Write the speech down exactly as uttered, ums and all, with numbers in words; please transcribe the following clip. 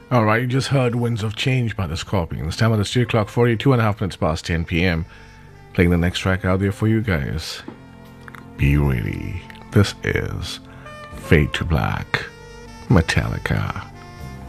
All right, you just heard Winds of Change by the Scorpions. Time on the studio clock, forty-two and a half minutes past ten p.m. Playing the next track out there for you guys. Be ready. This is Fade to Black, Metallica.